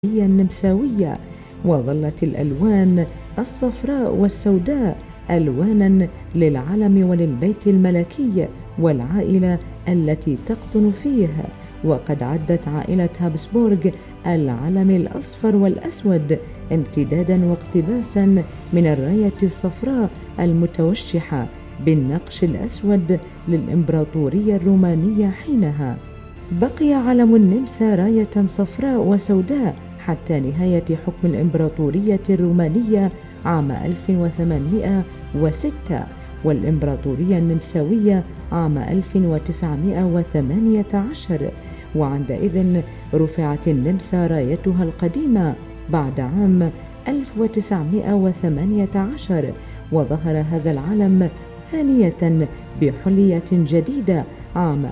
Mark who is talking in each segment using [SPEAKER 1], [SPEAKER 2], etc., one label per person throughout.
[SPEAKER 1] النمساوية، وظلت الألوان الصفراء والسوداء ألوانا للعلم وللبيت الملكي والعائلة التي تقطن فيه. وقد عدت عائلة هابسبورغ العلم الأصفر والأسود امتدادا واقتباسا من الراية الصفراء المتوشحة بالنقش الأسود للإمبراطورية الرومانية حينها. بقي علم النمسا راية صفراء وسوداء حتى نهاية حكم الإمبراطورية الرومانية عام 1806 والإمبراطورية النمساوية عام 1918، وعندئذ رفعت النمسا رايتها القديمة بعد عام 1918، وظهر هذا العلم ثانية بحلية جديدة عام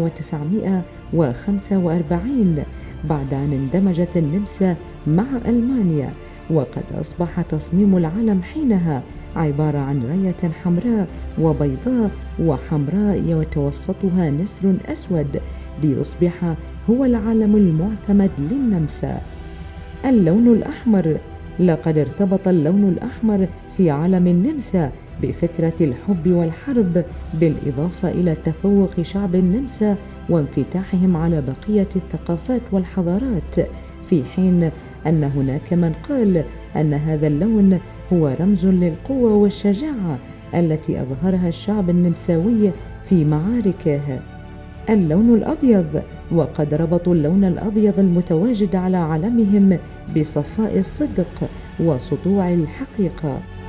[SPEAKER 1] 1945 بعد أن اندمجت النمسا مع ألمانيا. وقد أصبح تصميم العلم حينها عبارة عن راية حمراء وبيضاء وحمراء يتوسطها نسر أسود ليصبح هو العلم المعتمد للنمسا. اللون الأحمر. لقد ارتبط اللون الأحمر في علم النمسا بفكرة الحب والحرب، بالإضافة إلى تفوق شعب النمسا وانفتاحهم على بقية الثقافات والحضارات، في حين أن هناك من قال أن هذا اللون هو رمز للقوة والشجاعة التي أظهرها الشعب النمساوي في معاركه. اللون الأبيض. وقد ربطوا اللون الأبيض المتواجد على علمهم بصفاء الصدق وسطوع الحقيقة.